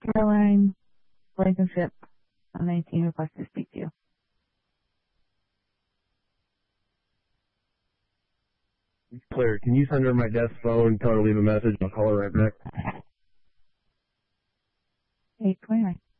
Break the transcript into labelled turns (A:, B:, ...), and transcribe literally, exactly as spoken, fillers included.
A: Caroline, Blankenship, on nineteen, request to speak to you.
B: Clear. Can you send her my desk phone, tell her to leave a message, I'll call her right back.
A: eight twenty-nine.